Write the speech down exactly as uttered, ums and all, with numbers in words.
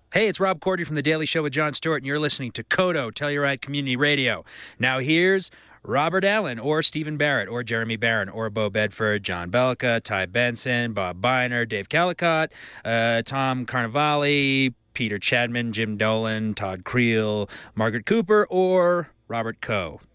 Hey, it's Rob Cordy from The Daily Show with Jon Stewart, and you're listening to Kodo Telluride Community Radio. Now here's Robert Allen, or Stephen Barrett, or Jeremy Barron, or Bo Bedford, John Bellica, Ty Benson, Bob Biner, Dave Callicott, uh, Tom Carnivale, Peter Chadman, Jim Dolan, Todd Creel, Margaret Cooper, or Robert Coe.